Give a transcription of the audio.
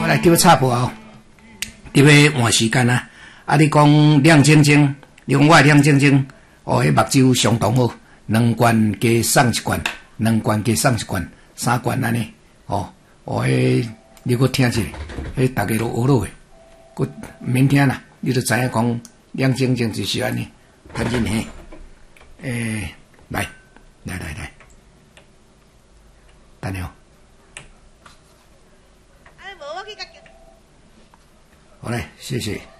我来叫插播哦，因为换时间啊。啊，你讲亮晶晶，你讲我亮晶晶，哦，迄目睭相当好，2罐加送1罐，2罐加送1罐，3罐安尼，哦，哦，迄你搁听一下，迄大家都学落去，搁免听啦，你就知影讲亮晶晶就是安尼，潘金黑，来，等下。好嘞，谢谢。